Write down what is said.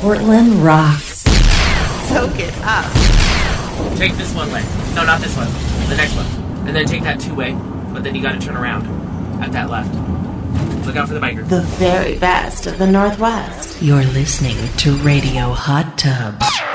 Portland rocks. Soak it up. Take this one way. No, not this one. The next one. And then take that two-way, but then you gotta turn around at that left. Look out for the biker. The very best of the Northwest. You're listening to Radio Hot Tub.